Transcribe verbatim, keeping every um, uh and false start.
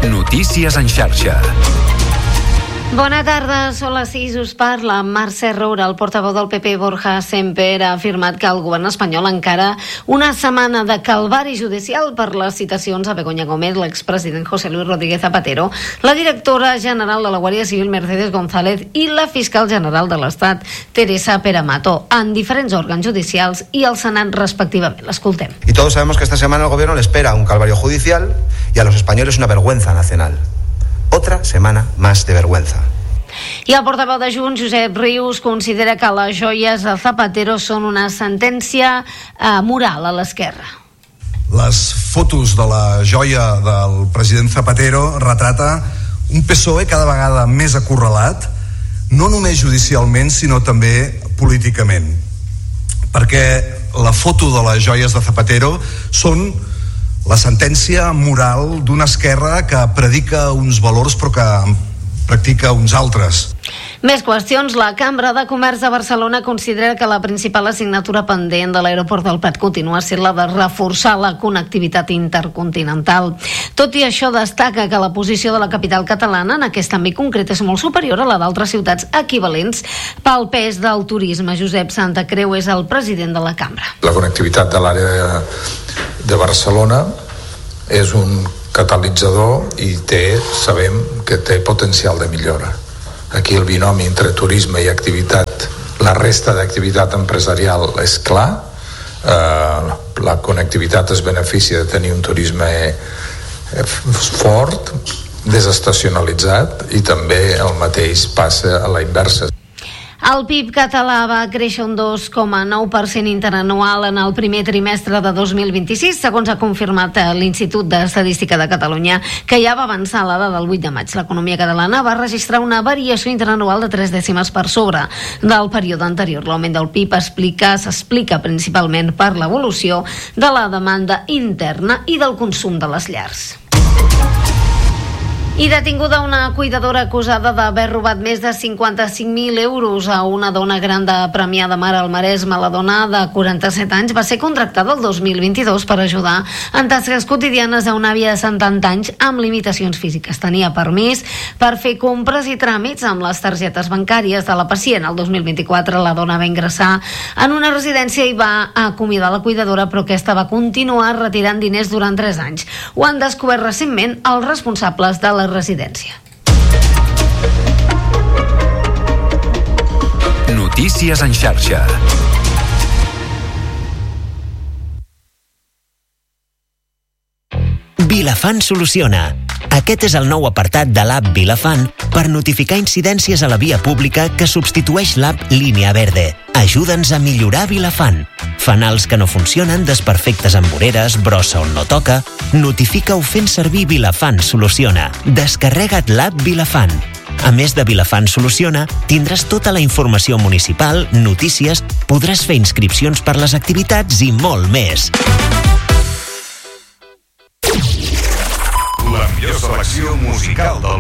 Notícies en xarxa. Bona tarda, són les sis, us parla Mercè Roura. El portaveu del P P, Borja Semper, ha afirmat que el govern espanyol encara una setmana de calvari judicial per les citacions a Begoña Gómez, l'expresident José Luis Rodríguez Zapatero, la directora general de la Guàrdia Civil, Mercedes González, i la fiscal general de l'Estat, Teresa Peramato, en diferents òrgans judicials i al Senat respectivament. L'escoltem. Y todos sabemos que esta semana al gobierno le espera un calvario judicial y a los españoles una vergüenza nacional. Otra semana más de vergüenza. I el portaveu de Junts, Josep Rius, considera que les joies de Zapatero són una sentència eh, moral a l'esquerra. Les fotos de la joia del president Zapatero retrata un P S O E cada vegada més acorralat, no només judicialment, sinó també políticament. Perquè la foto de les joies de Zapatero són la sentència moral d'una esquerra que predica uns valors però que practica uns altres. Més qüestions. La Cambra de Comerç de Barcelona considera que la principal assignatura pendent de l'aeroport del Prat continua sent la de reforçar la connectivitat intercontinental. Tot i això, destaca que la posició de la capital catalana en aquest àmbit concret és molt superior a la d'altres ciutats equivalents pel pes del turisme. Josep Santacreu és el president de la Cambra. La connectivitat de l'àrea de Barcelona és un catalitzador i té, sabem que té potencial de millora. Aquí el binomi entre turisme i activitat, la resta d'activitat empresarial és clar, eh, la connectivitat es beneficia de tenir un turisme fort, desestacionalitzat, i també el mateix passa a la inversa. El P I B català va créixer un dos coma nou per cent interanual en el primer trimestre de dos mil vint-i-sis, segons ha confirmat l'Institut d'Estadística de Catalunya, que ja va avançar a la data del vuit de maig. L'economia catalana va registrar una variació interanual de tres dècimes per sobre del període anterior. L'augment del P I B explica, s'explica principalment per l'evolució de la demanda interna i del consum de les llars. I detinguda una cuidadora acusada d'haver robat més de cinquanta-cinc mil euros a una dona gran de Premià de Mar al Maresme. La dona de quaranta-set anys va ser contractada el dos mil vint-i-dos per ajudar en tasques quotidianes a una àvia de setanta anys amb limitacions físiques. Tenia permís per fer compres i tràmits amb les targetes bancàries de la pacient. El dos mil vint-i-quatre la dona va ingressar en una residència i va acomiadar la cuidadora, però aquesta va continuar retirant diners durant tres anys. Ho han descobert recentment els responsables de la residència. Notícies en xarxa. Vilafant soluciona. Aquest és el nou apartat de l'app Vilafant per notificar incidències a la via pública que substitueix l'app Línia Verde. Ajuda'ns a millorar Vilafant. Fanals que no funcionen, desperfectes amb voreres, brossa on no toca... Notifica-ho fent servir Vilafant Soluciona. Descarrega't l'app Vilafant. A més de Vilafant Soluciona, tindràs tota la informació municipal, notícies, podràs fer inscripcions per les activitats i molt més. La millor selecció musical del